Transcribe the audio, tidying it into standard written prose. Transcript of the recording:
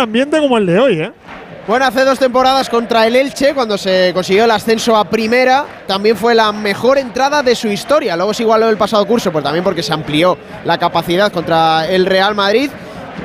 ambiente como el de hoy, ¿eh? Bueno, hace 2 temporadas contra el Elche, cuando se consiguió el ascenso a primera, también fue la mejor entrada de su historia. Luego se igualó el pasado curso, pues también porque se amplió la capacidad contra el Real Madrid.